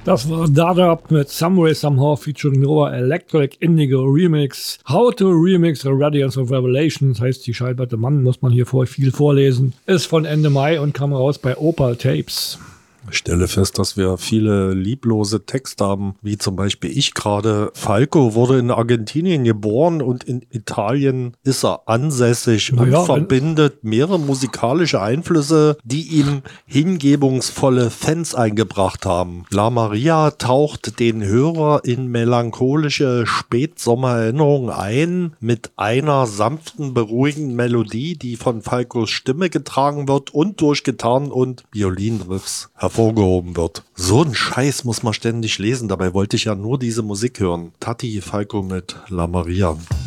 Das war Dada mit Some Way Somehow featuring Nova Electric Indigo Remix. How to Remix the Radiance of Revelation, das heißt die Schallplatte Mann, muss man hier viel vorlesen, ist von Ende Mai und kam raus bei Opal Tapes. Ich stelle fest, dass wir viele lieblose Texte haben, wie zum Beispiel ich gerade. Falco wurde in Argentinien geboren und in Italien ist er ansässig und verbindet mehrere musikalische Einflüsse, die ihm hingebungsvolle Fans eingebracht haben. La Maria taucht den Hörer in melancholische Spätsommererinnerungen ein mit einer sanften, beruhigenden Melodie, die von Falcos Stimme getragen wird und durch Gitarren und Violinriffs hervorgehoben wird. So ein Scheiß muss man ständig lesen, dabei wollte ich ja nur diese Musik hören. Tati Falco mit La Maria.